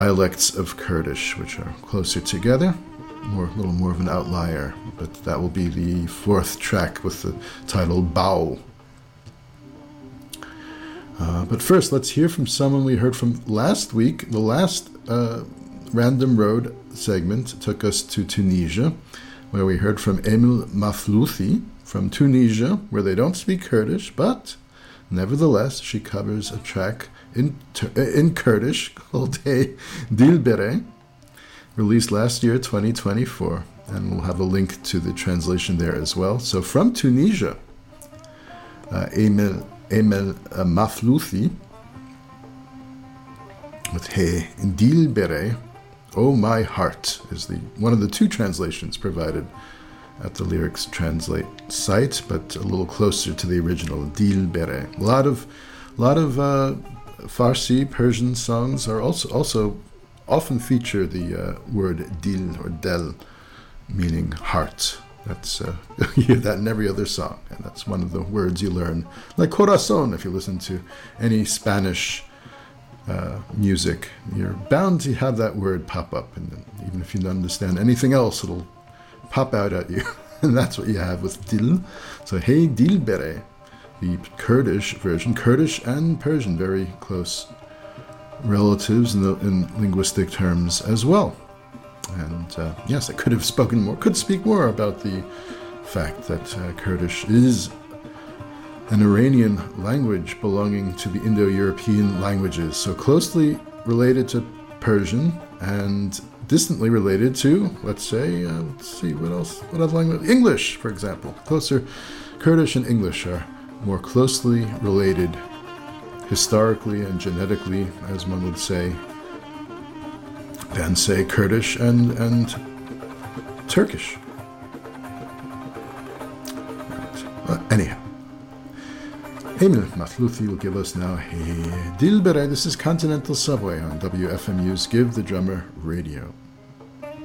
dialects of Kurdish, which are closer together, a little more of an outlier. But that will be the fourth track with the title Bao. But first, let's hear from someone we heard from last week. The last Random Road segment took us to Tunisia, where we heard from Emel Maflouthi from Tunisia, where they don't speak Kurdish, but nevertheless, she covers a track in Kurdish called Hey Dilbere, released last year, 2024, and we'll have a link to the translation there as well. So from Tunisia, Emel Maflouthi with Hey Dilbere, Oh My Heart, is one of the two translations provided at the Lyrics Translate site, but a little closer to the original, Dilbere. A lot of Farsi, Persian songs are also often feature the word dil or del, meaning heart. That's you hear that in every other song, and that's one of the words you learn. Like corazon, if you listen to any Spanish music, you're bound to have that word pop up, and even if you don't understand anything else, it'll pop out at you. And that's what you have with dil. So Hey Dilbere, the Kurdish version, Kurdish and Persian, very close relatives in linguistic terms as well. And yes, I could speak more about the fact that Kurdish is an Iranian language belonging to the Indo-European languages, so closely related to Persian and distantly related to, let's see, what other language? English, for example. Closer, Kurdish and English are more closely related historically and genetically, as one would say, than, say, Kurdish and Turkish. Right. Anyhow, Emel Maflouthi will give us now Hey Dilbere. This is Continental Subway on WFMU's Give the Drummer Radio.